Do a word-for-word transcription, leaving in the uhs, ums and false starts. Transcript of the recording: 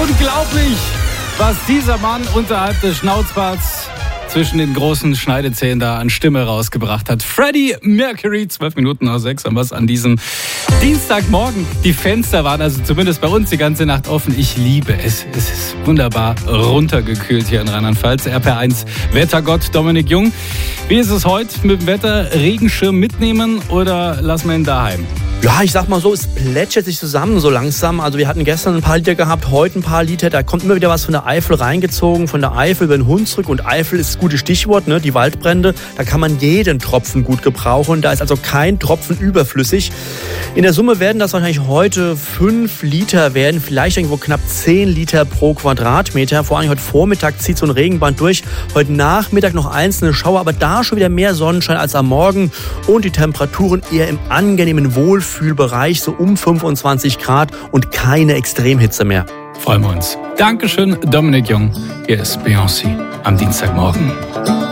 Unglaublich, was dieser Mann unterhalb des Schnauzbarts zwischen den großen Schneidezähnen da an Stimme rausgebracht hat. Freddie Mercury, zwölf Minuten nach sechs haben wir es an diesem Dienstagmorgen. Die Fenster waren also zumindest bei uns die ganze Nacht offen. Ich liebe es. Es ist wunderbar runtergekühlt hier in Rheinland-Pfalz. R P eins Wettergott Dominik Jung. Wie ist es heute mit dem Wetter? Regenschirm mitnehmen oder lassen wir ihn daheim? Ja, ich sag mal so, es plätschert sich zusammen so langsam. Also wir hatten gestern ein paar Liter gehabt, heute ein paar Liter. Da kommt immer wieder was von der Eifel reingezogen, von der Eifel über den Hunsrück. Und Eifel ist das gute Stichwort, ne? Die Waldbrände. Da kann man jeden Tropfen gut gebrauchen. Da ist also kein Tropfen überflüssig. In der Summe werden das wahrscheinlich heute fünf Liter werden, vielleicht irgendwo knapp zehn Liter pro Quadratmeter. Vor allem heute Vormittag zieht so ein Regenband durch. Heute Nachmittag noch einzelne Schauer, aber da schon wieder mehr Sonnenschein als am Morgen. Und die Temperaturen eher im angenehmen Wohlfühlbereich, so um fünfundzwanzig Grad und keine Extremhitze mehr. Freuen wir uns. Dankeschön, Dominik Jung. Hier ist Beyoncé am Dienstagmorgen.